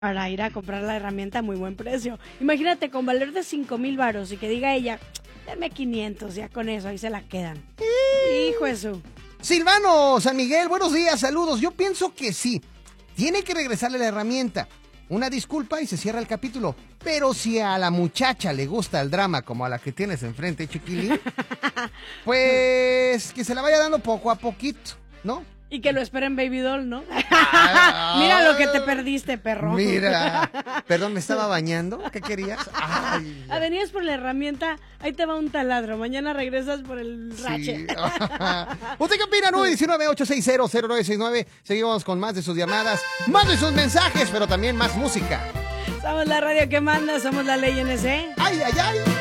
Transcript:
para ir a comprar la herramienta a muy buen precio. Imagínate, con valor de 5,000 varos y que diga ella, denme 500, ya con eso, ahí se la quedan. Hijo de su. Silvano San Miguel, buenos días, saludos. Yo pienso que sí, tiene que regresarle la herramienta. Una disculpa y se cierra el capítulo. Pero si a la muchacha le gusta el drama como a la que tienes enfrente, chiquilín, pues que se la vaya dando poco a poquito, ¿no? Y que lo esperen Baby Doll, ¿no? Mira lo que te perdiste, perro. Mira, perdón, ¿me estaba bañando? ¿Qué querías? Ay, venías por la herramienta, ahí te va un taladro, mañana regresas por el rache. sí. ¿Usted qué opina? 919-860-0969. Seguimos con más de sus llamadas, más de sus mensajes, pero también más música. Somos la radio que manda, somos la ley NC. ¡Ay, ay, ay!